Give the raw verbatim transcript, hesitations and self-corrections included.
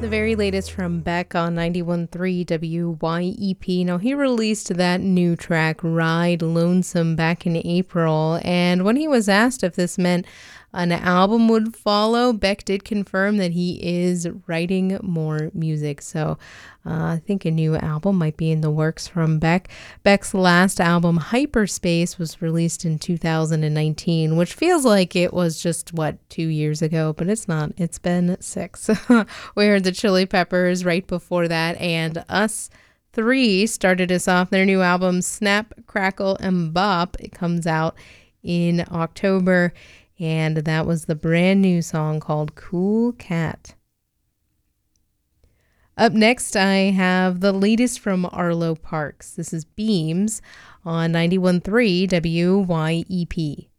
The very latest from Beck on ninety-one point three W Y E P. Now, he released that new track, Ride Lonesome, back in April. And when he was asked if this meant an album would follow, Beck did confirm that he is writing more music. So uh, I think a new album might be in the works from Beck. Beck's last album, Hyperspace, was released in two thousand nineteen, which feels like it was just, what, two years ago, but it's not. It's been six. We heard the Chili Peppers right before that, and Us Three started us off. Their new album, Snap, Crackle, and Bop. It comes out in October. And that was the brand new song called Cool Cat. Up next, I have the latest from Arlo Parks. This is Beams on ninety-one point three W Y E P.